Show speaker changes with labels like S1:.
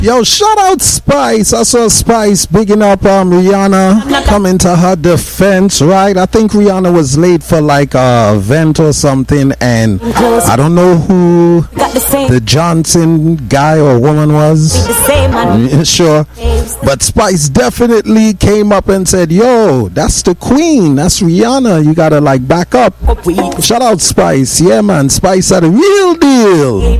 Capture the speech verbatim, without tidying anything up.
S1: Yo, shout out Spice. I saw Spice bigging up um, Rihanna coming to her defense, right? I think Rihanna was late for like a event or something, and I don't know who the Johnson guy or woman was. Sure. But Spice definitely came up and said, yo, that's the queen. That's Rihanna. You gotta like back up. Shout out Spice. Yeah, man. Spice had a real deal.